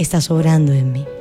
estás obrando en mí.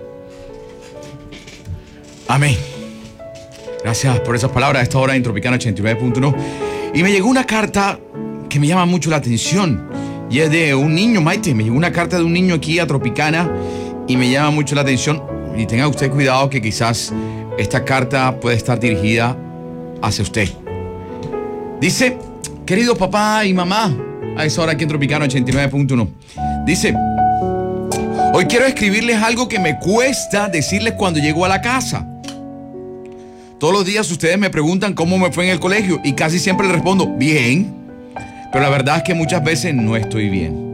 Amén. Gracias por esas palabras a esta hora en Tropicana 89.1. Y me llegó una carta que me llama mucho la atención. Y es de un niño, Maite. Me llegó una carta de un niño aquí a Tropicana y me llama mucho la atención. Y tenga usted cuidado que quizás esta carta puede estar dirigida hacia usted. Dice: querido papá y mamá, a esa hora aquí en Tropicana 89.1. Dice: hoy quiero escribirles algo que me cuesta decirles cuando llego a la casa. Todos los días ustedes me preguntan cómo me fue en el colegio y casi siempre les respondo, bien. Pero la verdad es que muchas veces no estoy bien.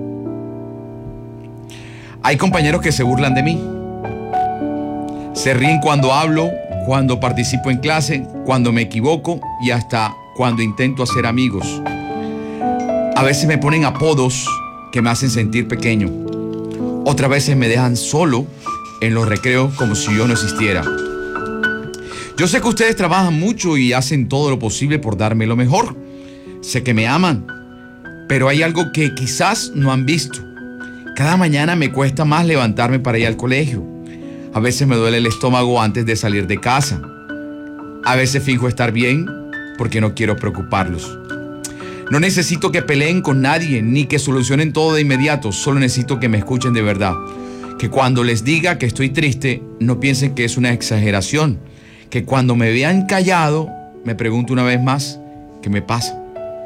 Hay compañeros que se burlan de mí. Se ríen cuando hablo, cuando participo en clase, cuando me equivoco y hasta cuando intento hacer amigos. A veces me ponen apodos que me hacen sentir pequeño. Otras veces me dejan solo en los recreos como si yo no existiera. Yo sé que ustedes trabajan mucho y hacen todo lo posible por darme lo mejor. Sé que me aman, pero hay algo que quizás no han visto. Cada mañana me cuesta más levantarme para ir al colegio. A veces me duele el estómago antes de salir de casa. A veces finjo estar bien porque no quiero preocuparlos. No necesito que peleen con nadie ni que solucionen todo de inmediato. Solo necesito que me escuchen de verdad. Que cuando les diga que estoy triste, no piensen que es una exageración. Que cuando me vean callado, me pregunto una vez más, ¿qué me pasa?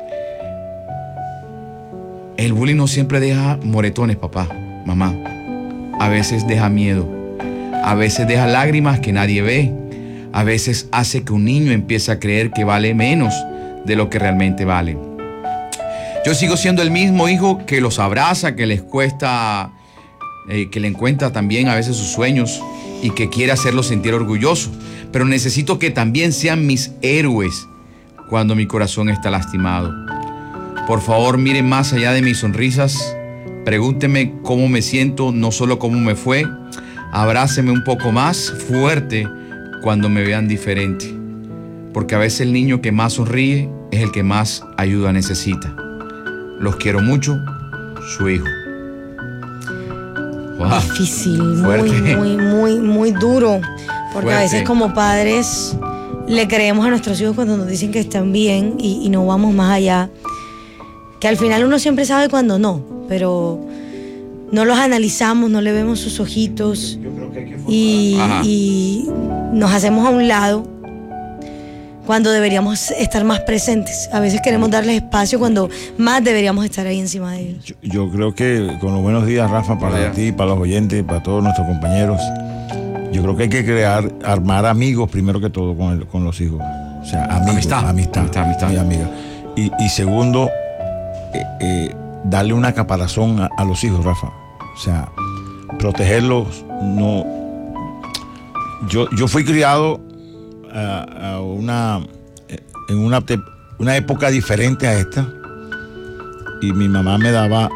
El bullying no siempre deja moretones, papá, mamá. A veces deja miedo. A veces deja lágrimas que nadie ve. A veces hace que un niño empiece a creer que vale menos de lo que realmente vale. Yo sigo siendo el mismo hijo que los abraza, que les cuesta, que le encuentra también a veces sus sueños y que quiere hacerlos sentir orgullosos. Pero necesito que también sean mis héroes cuando mi corazón está lastimado. Por favor, miren más allá de mis sonrisas. Pregúntenme cómo me siento, no solo cómo me fue. Abrácenme un poco más fuerte cuando me vean diferente. Porque a veces el niño que más sonríe es el que más ayuda necesita. Los quiero mucho, su hijo. Wow. Difícil, muy duro. Porque fuerte. A veces como padres le creemos a nuestros hijos cuando nos dicen que están bien y no vamos más allá. Que al final uno siempre sabe cuando no, pero no los analizamos, no le vemos sus ojitos y nos hacemos a un lado cuando deberíamos estar más presentes. A veces queremos darles espacio cuando más deberíamos estar ahí encima de ellos. Yo creo que con los buenos días, Rafa, para ti, para los oyentes, para todos nuestros compañeros, yo creo que hay que armar amigos primero que todo con los hijos. O sea, amigos, amistad. Y segundo, darle una caparazón a los hijos, Rafa. O sea, protegerlos. No. Yo fui criado en una época diferente a esta, y mi mamá me daba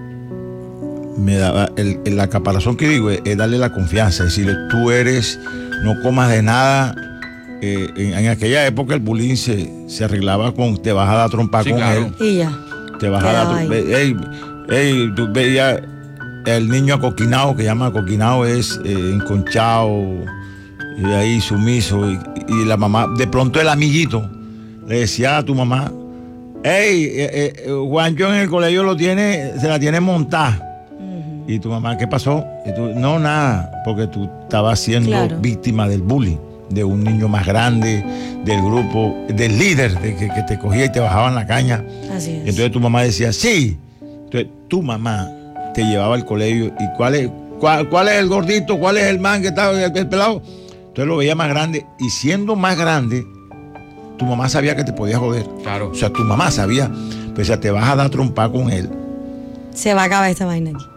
la caparazón que digo es darle la confianza, es decirle, tú eres, no comas de nada. En aquella época el bullying se arreglaba con te vas a dar trompa con él. Y ya. Te vas a dar tú veías el niño acoquinado, que llama acoquinado, es enconchado y ahí sumiso, y la mamá, de pronto el amiguito le decía a tu mamá, Juancho en el colegio se la tiene montada. Y tu mamá, ¿qué pasó? Y tú, no, nada, porque tú estabas siendo víctima del bullying, de un niño más grande, del grupo, del líder, que te cogía y te bajaba en la caña. Así es. Entonces tu mamá decía, sí. Entonces tu mamá te llevaba al colegio, y ¿cuál es el gordito? ¿Cuál es el man que estaba el pelado? Entonces lo veía más grande, y siendo más grande, tu mamá sabía que te podía joder. Claro. O sea, tu mamá sabía, pues, o sea, te vas a dar trompa con él. Se va a acabar esta vaina aquí.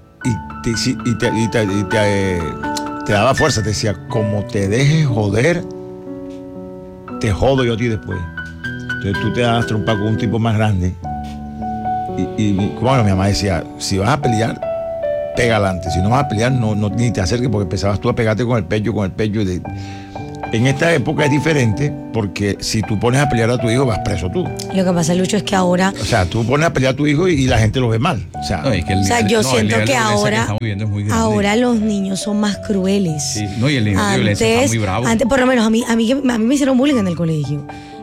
Te daba fuerza, te decía, como te dejes joder, te jodo yo a ti después. Entonces tú te das trompa con un tipo más grande. Y bueno, mi mamá decía, si vas a pelear, pega adelante. Si no vas a pelear, no ni te acerques, porque empezabas tú a pegarte con el pecho. En esta época es diferente porque si tú pones a pelear a tu hijo, vas preso tú. Lo que pasa, Lucho, es que ahora... O sea, tú pones a pelear a tu hijo y la gente lo ve mal. O sea, yo siento que ahora los niños son más crueles. Sí, no, y el nivel de violencia está muy bravo. Antes, por lo menos, a mí me hicieron bullying en el colegio.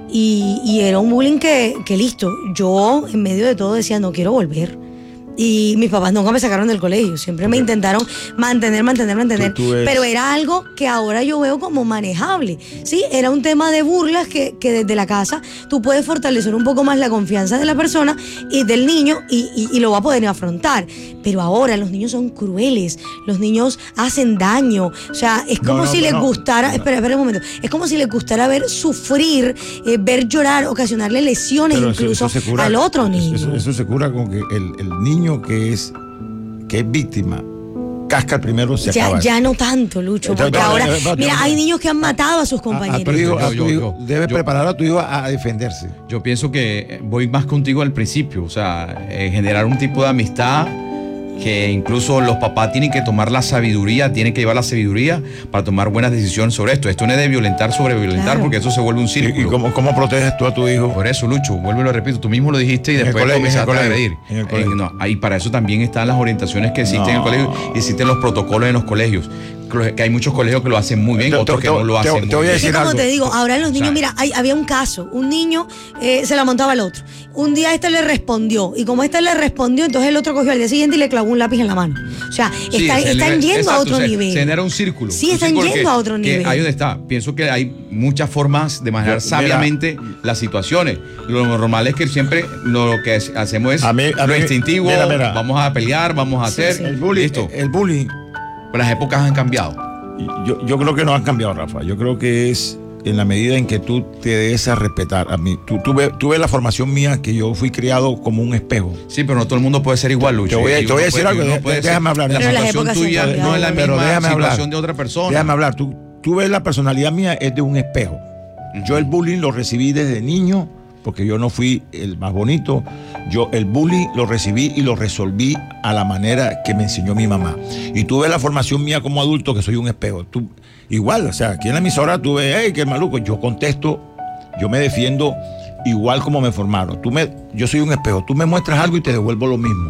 Y era un bullying que listo, yo en medio de todo decía, no quiero volver. Y mis papás nunca me sacaron del colegio, siempre me intentaron mantener, pero era algo que ahora yo veo como manejable, ¿sí? Era un tema de burlas que desde la casa tú puedes fortalecer un poco más la confianza de la persona y del niño y lo va a poder afrontar, pero ahora los niños son crueles, los niños hacen daño, o sea, es como si les gustara, espera un momento, es como si les gustara ver sufrir, ver llorar, ocasionarle lesiones pero incluso al otro niño. Eso se cura con que el niño que es víctima casca primero se acaba. Ya no tanto, Lucho, porque ahora mira, hay niños que han matado a sus compañeros. A tu hijo debes preparar a tu hijo a defenderse. Yo pienso que voy más contigo al principio, o sea, generar un tipo de amistad que incluso los papás tienen que tomar la sabiduría, tienen que llevar la sabiduría para tomar buenas decisiones sobre esto. Esto no es de violentar sobre violentar, claro, porque eso se vuelve un círculo. ¿Y cómo proteges tú a tu hijo? Por eso, Lucho, vuelvo y lo repito, tú mismo lo dijiste y después comenzaste a agredir. Y para eso también están las orientaciones que existen en el colegio y existen los protocolos en los colegios. Que hay muchos colegios que lo hacen muy bien, otros que no lo hacen muy bien. Te voy a decir algo. Como te digo, ahora los niños, mira, había un caso, un niño se la montaba al otro. Un día le respondió, y como le respondió, entonces el otro cogió al día siguiente y le clavó un lápiz en la mano. O sea, están yendo a otro nivel. Se genera un círculo. Sí, están yendo a otro nivel. Ahí donde está. Pienso que hay muchas formas de manejar sabiamente las situaciones. Lo normal es que siempre lo que hacemos es lo instintivo, vamos a pelear, vamos a hacer. El bullying. Las épocas han cambiado. Yo creo que no han cambiado, Rafa. Yo creo que es en la medida en que tú te des a respetar. A mí, tú ves la formación mía, que yo fui criado como un espejo. Sí, pero no todo el mundo puede ser igual, Lucho. Te voy a decir algo, déjame hablar. La situación tuya no es la misma situación de otra persona. Déjame hablar. Tú ves la personalidad mía, es de un espejo. Yo el bullying lo recibí desde niño, porque yo no fui el más bonito. Yo el bullying lo recibí y lo resolví a la manera que me enseñó mi mamá. Y tú ves la formación mía como adulto, que soy un espejo. Tú, igual, o sea, aquí en la emisora tú ves, hey, qué maluco. Yo contesto, yo me defiendo igual como me formaron. Yo soy un espejo. Tú me muestras algo y te devuelvo lo mismo.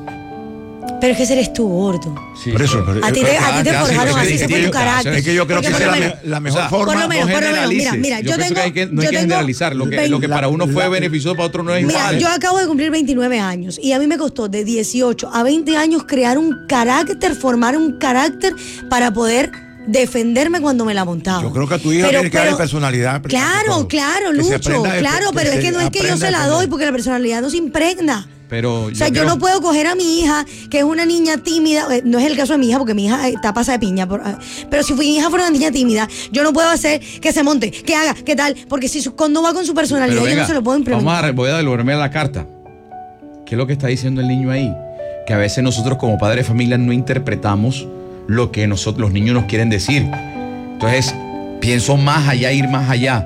Pero es que ese eres tú, gordo. Sí, por eso. A ti te forjaron así, ese fue tu carácter. Es que yo creo que esa es la mejor forma. Por lo menos, mira, yo pienso que no hay que generalizar. Lo que para uno fue beneficioso, para otro no es igual. Mira, yo acabo de cumplir 29 años y a mí me costó de 18 a 20 años crear un carácter, formar un carácter para poder defenderme cuando me la montaba. Yo creo que a tu hija tiene que darle personalidad. Claro, Lucho, claro, pero es que no es que yo se la doy porque la personalidad no se impregna. Pero yo no puedo coger a mi hija, que es una niña tímida, no es el caso de mi hija, porque mi hija está pasada de piña, pero si mi hija fuera una niña tímida, yo no puedo hacer que se monte, que haga, que tal, porque si no va con su personalidad, yo no se lo puedo implementar. Voy a devolverme a la carta. ¿Qué es lo que está diciendo el niño ahí? Que a veces nosotros como padres de familia no interpretamos lo que los niños nos quieren decir. Entonces, pienso más allá, ir más allá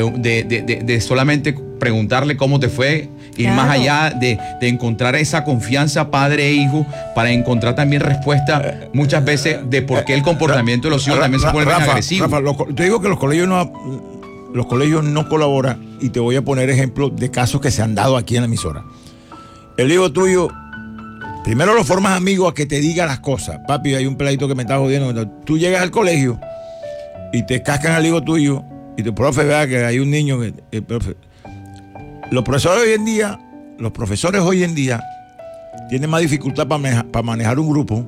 de solamente preguntarle cómo te fue, ir más allá de encontrar esa confianza padre e hijo para encontrar también respuesta muchas veces de por qué el comportamiento de los hijos también se vuelve agresivo. Rafa, te digo que los colegios no colaboran y te voy a poner ejemplos de casos que se han dado aquí en la emisora. El hijo tuyo, primero lo formas amigo a que te diga las cosas. Papi, hay un peladito que me está jodiendo. Tú llegas al colegio y te cascan al hijo tuyo y tu profe vea que hay un niño que... Los profesores hoy en día tienen más dificultad para manejar un grupo.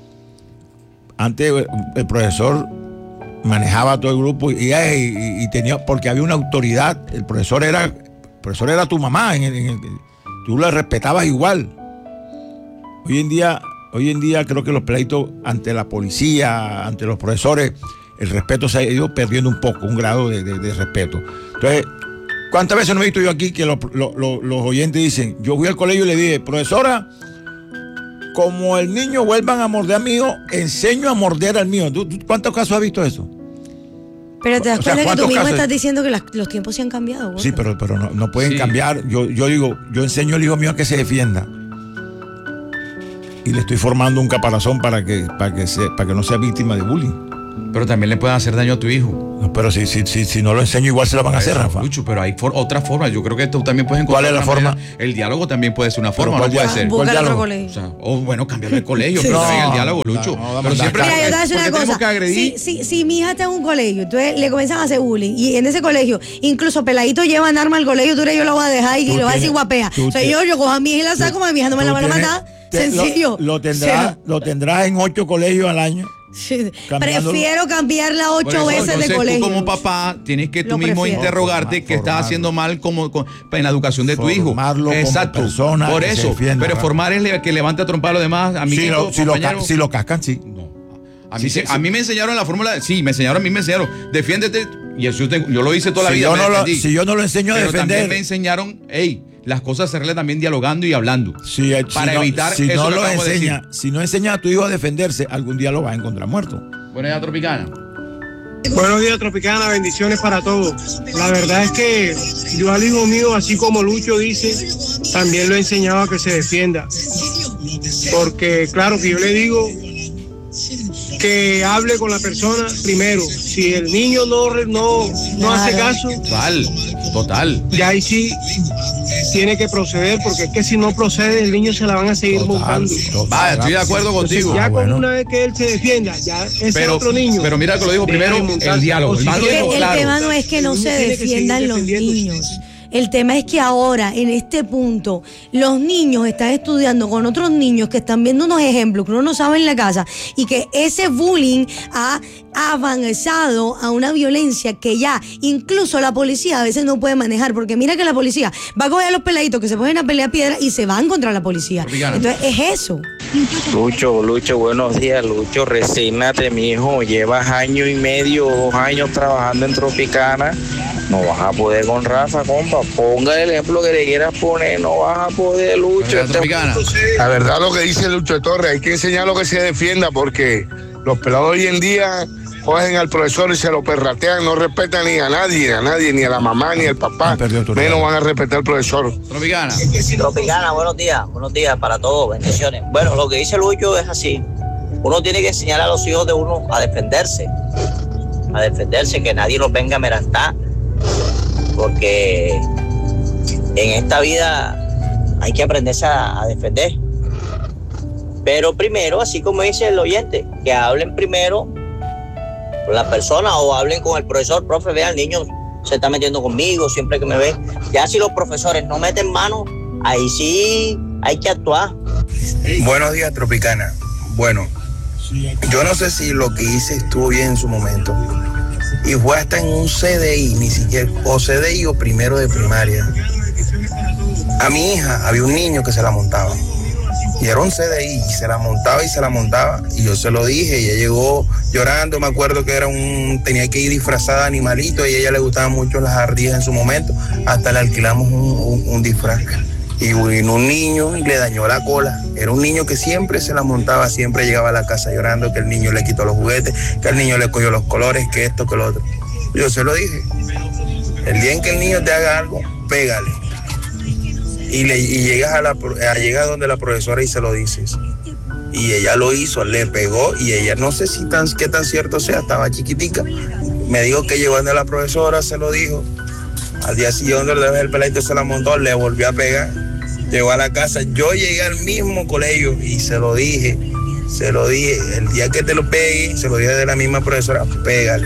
Antes el profesor manejaba todo el grupo y tenía, porque había una autoridad. El profesor era tu mamá, tú la respetabas igual. Hoy en día creo que los pleitos ante la policía, ante los profesores, el respeto se ha ido perdiendo un poco, un grado de respeto. Entonces, ¿cuántas veces no he visto yo aquí que los oyentes dicen, yo fui al colegio y le dije, profesora, como el niño vuelvan a morder al mío, enseño a morder al mío? ¿Tú cuántos casos has visto eso? Pero te das cuenta que tú mismo estás diciendo que los tiempos se han cambiado, ¿verdad? Sí, pero no pueden cambiar. Yo digo, yo enseño al hijo mío a que se defienda. Y le estoy formando un caparazón para que no sea víctima de bullying. Pero también le pueden hacer daño a tu hijo. No, pero si no lo enseño, igual se la van a hacer, Rafa. Lucho, pero hay otras formas. Yo creo que tú también puedes encontrar. ¿Cuál es la forma? El diálogo también puede ser una forma, ¿no puede ser? Buscar otro colegio. O sea, bueno, cambiarle el colegio, pero también el diálogo, Lucho. Pero siempre. Mira, yo te voy a decir una cosa. Si mi hija está en un colegio, entonces le comienzan a hacer bullying, y en ese colegio, incluso peladito llevan arma al colegio, tú yo lo voy a dejar y lo voy a decir guapea. O sea, yo cojo a mi hija y la saco, mi hija no me la van a matar. Sencillo. Lo tendrás en 8 colegios al año. Sí. Prefiero cambiarla 8 veces de colegio. Tú como papá tienes que tú mismo interrogarte qué estás haciendo mal en la educación de tu hijo. Exacto. Como persona, por eso. Defienda, pero formar es que levante a trompar a los demás amiguitos. Si lo cascan, sí. No. A mí me enseñaron la fórmula. Sí, me enseñaron. Defiéndete. Y eso yo lo hice toda la vida. Si yo no lo enseño a defender. También me enseñaron, las cosas se arreglan también dialogando y hablando. Para evitar si eso no lo enseña, si no enseña a tu hijo a defenderse, algún día lo vas a encontrar muerto. Buenos días, Tropicana. Buenos días, Tropicana, bendiciones para todos. La verdad es que yo al hijo mío, así como Lucho dice, también lo he enseñado a que se defienda. Porque claro que yo le digo que hable con la persona primero. Si el niño no hace caso, total. Ya ahí sí tiene que proceder, porque es que si no procede, el niño se la van a seguir montando. Estoy de acuerdo contigo. Entonces, ya con una vez que él se defienda, ya es otro niño. Pero mira que lo digo primero, el diálogo. El tema no es que no se defiendan los niños. El tema es que ahora, en este punto, los niños están estudiando con otros niños que están viendo unos ejemplos que uno no sabe en la casa, y que ese bullying ha avanzado a una violencia que ya incluso la policía a veces no puede manejar, porque mira que la policía va a coger a los peladitos que se ponen a pelear piedra y se van contra la policía. Entonces es eso. Lucho, buenos días. Lucho, resígnate, mi hijo. Llevas 1 año y medio, 2 años trabajando en Tropicana. No vas a poder con Rafa, compa. Ponga el ejemplo que le quieras poner. No vas a poder, Lucho. La verdad, lo que dice Lucho Torres, hay que enseñarlo que se defienda, porque los pelados hoy en día cogen al profesor y se lo perratean, no respetan ni a nadie, ni a la mamá, ni al papá. Menos van a respetar al profesor. Tropicana, buenos días para todos, bendiciones. Bueno, lo que dice Lucho es así. Uno tiene que enseñar a los hijos de uno a defenderse, que nadie los venga a merantar, porque en esta vida hay que aprenderse a defender. Pero primero, así como dice el oyente, que hablen primero con la persona o hablen con el profesor. Profe, vea, el niño se está metiendo conmigo siempre que me ve. Ya si los profesores no meten mano, ahí sí hay que actuar. Buenos días, Tropicana. Bueno, yo no sé si lo que hice estuvo bien en su momento. Y fue hasta en un CDI, ni siquiera, o CDI o primero de primaria. A mi hija había un niño que se la montaba. Y era un CDI, y se la montaba, y yo se lo dije, y ella llegó llorando. Me acuerdo que tenía que ir disfrazada de animalito, y a ella le gustaban mucho las ardillas en su momento. Hasta le alquilamos un disfraz. Y vino un niño y le dañó la cola. Era un niño que siempre se la montaba, siempre llegaba a la casa llorando, que el niño le quitó los juguetes, que el niño le cogió los colores, que esto, que lo otro. Yo se lo dije. El día en que el niño te haga algo, pégale. Y llegas llegas donde la profesora y se lo dices. Y ella lo hizo, le pegó, y ella, no sé qué tan cierto sea, estaba chiquitica. Me dijo que llegó donde la profesora, se lo dijo. Al día siguiente el peladito se la montó, le volvió a pegar. Llegó a la casa, yo llegué al mismo colegio y se lo dije. El día que te lo pegue, se lo dije de la misma profesora, pégale.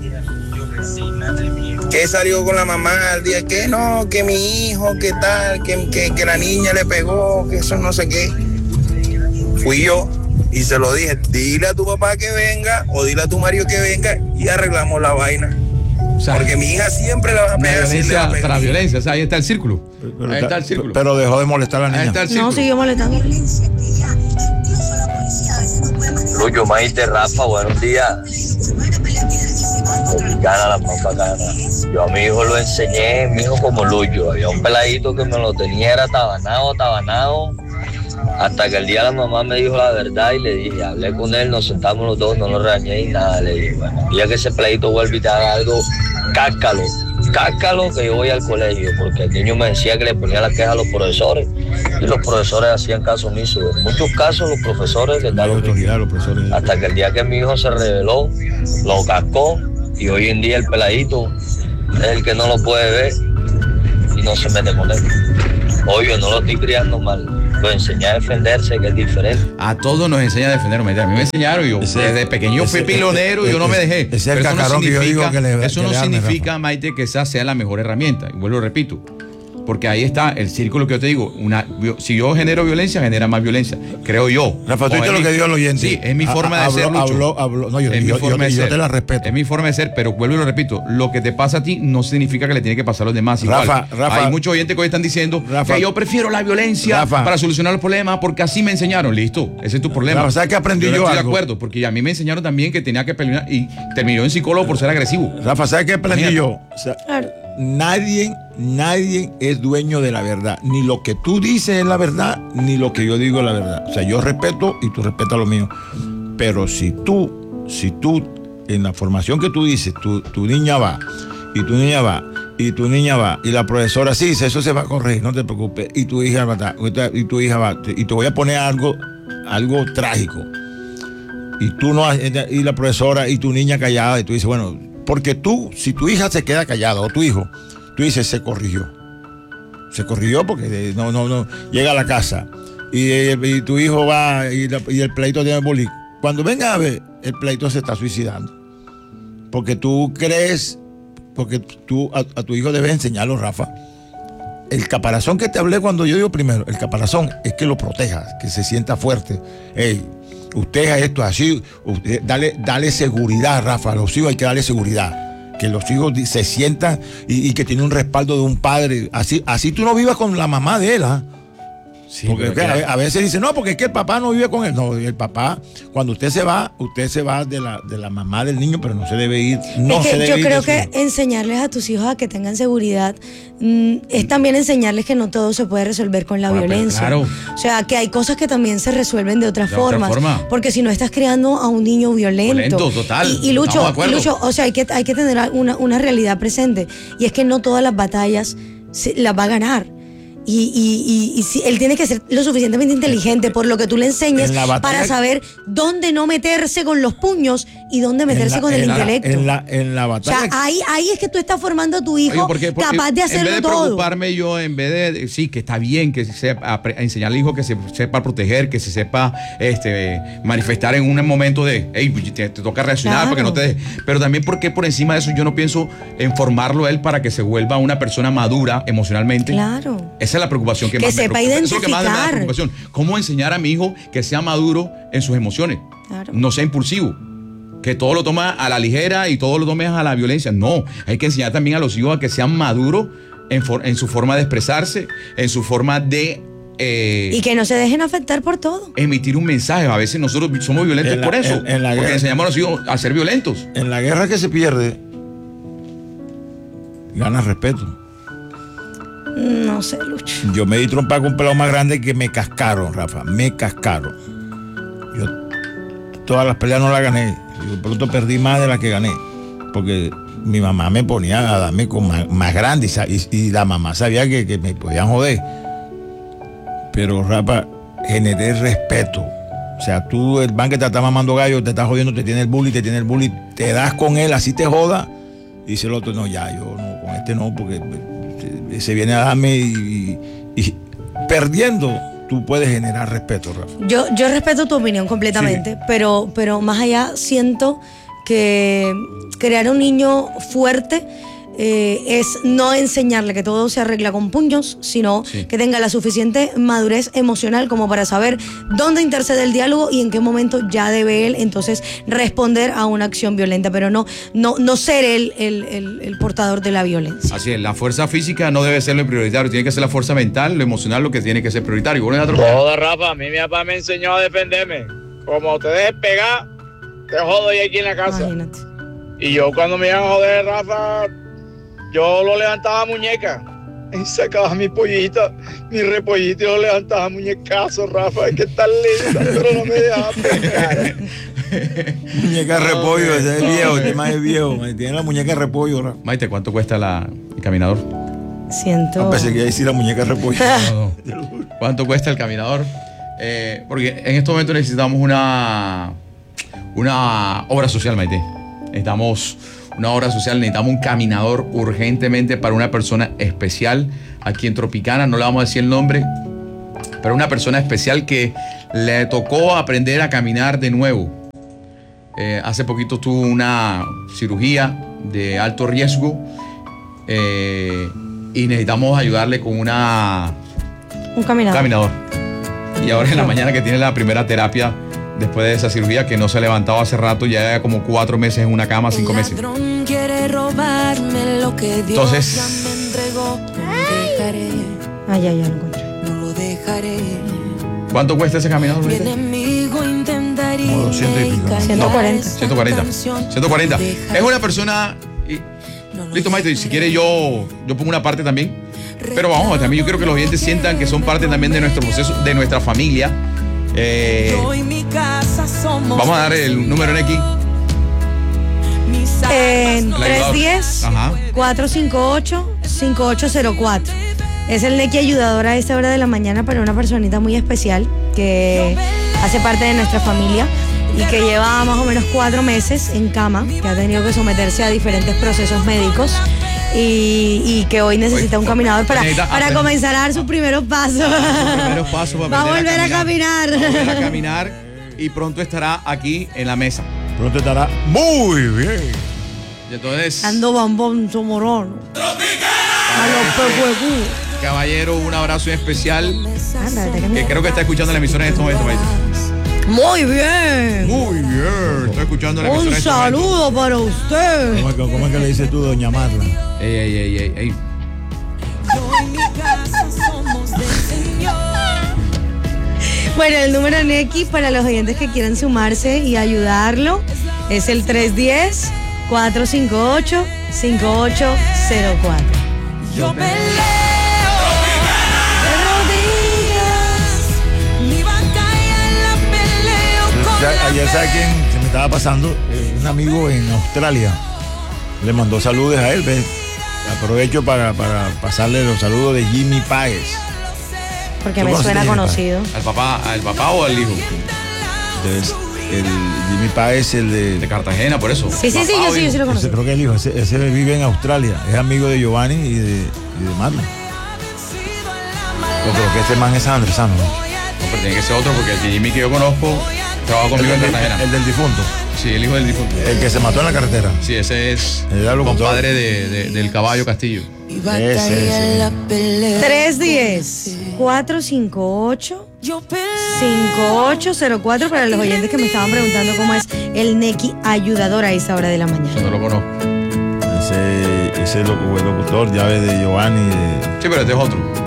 ¿Qué salió con la mamá al día? Que no, que mi hijo, que tal, que la niña le pegó, que eso no sé qué. Fui yo y se lo dije, dile a tu papá que venga o dile a tu marido que venga y arreglamos la vaina. O sea, porque mi hija siempre la va a pegar. Para violencia, o sea, ahí está el círculo. Pero dejó de molestar a la niña. No, siguió molestando. Lucho, Maite, Rafa, buenos días. Gana la más bacana. Yo a mi hijo lo enseñé, mi hijo como Lucho. Había un peladito que me lo tenía, era tabanado. Hasta que el día la mamá me dijo la verdad y le dije, hablé con él, nos sentamos los dos, no lo regañé y nada. Le dije, bueno, el día que ese peladito vuelve y te haga algo, cáscalo, que yo voy al colegio, porque el niño me decía que le ponía la queja a los profesores y los profesores hacían caso omiso. En muchos casos los profesores les daban autoridad a los profesores. Hasta que el día que mi hijo se rebeló, lo cascó, y hoy en día el peladito es el que no lo puede ver y no se mete con él. Obvio, no lo estoy criando mal. Lo enseñé a defenderse, que es diferente. A todos nos enseña a defender. A mí me enseñaron, yo desde pequeño fui pilonero y yo no me dejé. Es el cacarón que yo digo que le Eso no significa, Maite, que esa sea la mejor herramienta. Y vuelvo, repito, porque ahí está el círculo que yo te digo. Si yo genero violencia, genera más violencia, creo yo. Rafa, tú lo que dio al oyente. Sí, es mi forma de ser, Lucho. No, yo te la respeto. Es mi forma de ser, pero vuelvo y lo repito, lo que te pasa a ti no significa que le tiene que pasar a los demás igual. Rafa, hay muchos oyentes que hoy están diciendo que yo prefiero la violencia para solucionar los problemas porque así me enseñaron. Listo, ese es tu problema. Rafa, ¿sabes qué aprendí yo? Estoy de acuerdo, porque a mí me enseñaron también que tenía que pelear y terminó en psicólogo por ser agresivo. Rafa, ¿sabes qué aprendí yo? O sea, nadie es dueño de la verdad. Ni lo que tú dices es la verdad, ni lo que yo digo es la verdad. O sea, yo respeto y tú respetas lo mío. Pero si tú, en la formación que tú dices, tu niña va, y tu niña va, y tu niña va, y la profesora sí, eso se va a corregir, no te preocupes, y tu hija va, y tu hija va, y te voy a poner algo trágico. Y tú no, y la profesora, y tu niña callada, y tú dices, bueno, porque si tu hija se queda callada, o tu hijo, tú dices, se corrigió porque no llega a la casa y tu hijo va y el pleito tiene bullying. Cuando venga a ver, el pleito se está suicidando porque tú crees, porque tú a tu hijo debes enseñarlo, Rafa. El caparazón que te hablé cuando yo digo primero, el caparazón es que lo protejas, que se sienta fuerte. Usted haga esto así, dale seguridad, Rafa. A los hijos hay que darle seguridad. Que los hijos se sientan y que tiene un respaldo de un padre. Así tú no vivas con la mamá de él, ¿ah? Sí, porque a veces dicen, no, porque es que el papá no vive con él. No, el papá, cuando usted se va de la mamá del niño, pero no se debe ir. Yo creo que enseñarles a tus hijos a que tengan seguridad es también enseñarles que no todo se puede resolver con la violencia. Claro. O sea, que hay cosas que también se resuelven de otra forma. Porque si no estás criando a un niño violento. Total. Y Lucho, o sea, hay que tener una realidad presente. Y es que no todas las batallas las va a ganar. Y si él tiene que ser lo suficientemente inteligente por lo que tú le enseñes para saber dónde no meterse con los puños y dónde meterse con el intelecto. En la batalla. O sea, ahí es que tú estás formando a tu hijo capaz de hacerlo todo. En vez de preocuparme yo, sí, que está bien, que sepa enseñarle al hijo que se sepa proteger, que se sepa manifestar en un momento de, te toca reaccionar para que no te deje. Pero también porque por encima de eso yo no pienso en formarlo a él para que se vuelva una persona madura emocionalmente. Claro. Esa es la preocupación que más me preocupa. Identificar. Eso es lo que más me da preocupación. ¿Cómo enseñar a mi hijo que sea maduro en sus emociones? Claro. No sea impulsivo. Que todo lo toma a la ligera y todo lo tome a la violencia. No, hay que enseñar también a los hijos a que sean maduros en su forma de expresarse, en su forma de... y que no se dejen afectar por todo. Emitir un mensaje. A veces nosotros somos violentos por eso. Porque enseñamos a los hijos a ser violentos. En la guerra que se pierde, gana respeto. No sé, Lucho. Yo me di trompa con un pelado más grande que me cascaron, Rafa. Me cascaron. Yo todas las peleas no las gané. Yo de pronto perdí más de las que gané. Porque mi mamá me ponía a darme con más grande y la mamá sabía que me podían joder. Pero, Rafa, generé respeto. O sea, tú, el man que te está mamando gallo, te está jodiendo, te tiene el bully, te das con él, así te joda. Y dice el otro, no, ya, yo no, con este no, porque se viene a darme y perdiendo, tú puedes generar respeto, Rafa. Yo respeto tu opinión completamente, sí. pero más allá siento que crear un niño fuerte es no enseñarle que todo se arregla con puños, sino que tenga la suficiente madurez emocional como para saber dónde intercede el diálogo y en qué momento ya debe él entonces responder a una acción violenta, pero no ser el portador de la violencia. Así es, la fuerza física no debe ser lo prioritario, tiene que ser la fuerza mental, lo emocional, lo que tiene que ser prioritario. Joder, Rafa, a mí mi papá me enseñó a defenderme. Como te dejes pegar, te jodo y aquí en la casa. Imagínate. Y yo cuando me iban a joder, Rafa, yo lo levantaba muñeca y sacaba mi pollita, mi repollito y lo levantaba muñecazo, Rafa. Es que está linda, pero no me dejaba pegar. Muñeca de repollo, ese es viejo, el tema es viejo. Tiene la muñeca de repollo, Rafa. Maite, ¿cuánto cuesta el caminador? Pensé que ahí sí la muñeca repollo. No. ¿Cuánto cuesta el caminador? Porque en este momento necesitamos una obra social, Maite. Necesitamos una obra social, necesitamos un caminador urgentemente para una persona especial aquí en Tropicana. No le vamos a decir el nombre, pero una persona especial que le tocó aprender a caminar de nuevo. Hace poquito tuvo una cirugía de alto riesgo y necesitamos ayudarle con un caminador. Y ahora en la mañana que tiene la primera terapia después de esa cirugía, que no se ha levantado hace rato, ya como 4 meses en una cama, 5 meses. Entonces... Ay, lo encontré. ¿Cuánto cuesta ese caminador? Como 200 y pico. 140. Es una persona... Listo, Maite, si quiere yo pongo una parte también. Pero vamos, también yo quiero que los oyentes sientan que son parte también de nuestro proceso, de nuestra familia. Vamos a dar el número en aquí. 310-458-5804. Es el Neki ayudador a esta hora de la mañana para una personita muy especial que hace parte de nuestra familia y que lleva más o menos 4 meses en cama, que ha tenido que someterse a diferentes procesos médicos y que hoy necesita un caminador para comenzar a dar sus primeros pasos. Va a volver a caminar. Va a volver a caminar y pronto estará aquí en la mesa. Pronto estará muy bien. Y entonces... Ando bombón somorón. A los pecuecú. Caballero, un abrazo especial. Que creo que está escuchando la emisora en estos momentos. Muy bien. Muy bien. Estoy escuchando la emisora Un en estos saludo para usted. ¿Cómo es que le dices tú, doña Marla? Ey. Bueno, el número Neki para los oyentes que quieran sumarse y ayudarlo es el 310-458-5804. Yo peleo de rodillas, mi batalla la peleo con Ayer, ¿sabe quién se me estaba pasando? Un amigo en Australia. Le mandó saludos a él, ¿ves? Aprovecho para pasarle los saludos de Jimmy Páez. Porque me suena conocido. ¿Al papá o al hijo? Entonces, el Jimmy Páez, el de Cartagena, por eso. Sí, yo sí lo conozco. Creo que el hijo, ese vive en Australia. Es amigo de Giovanni y de Marlon. Yo creo que este man es andresano, ¿no? No, pero tiene que ser otro porque el Jimmy que yo conozco trabaja conmigo en Cartagena. El del difunto. Sí, el hijo del difunto. El que se mató en la carretera. Sí, ese es el compadre del Caballo Castillo. Ese. 310-458-5804 para los oyentes que me estaban preguntando cómo es el Neki ayudador a esa hora de la mañana. Yo no lo conozco. Ese es el locutor, llave de Giovanni. Sí, pero este es otro.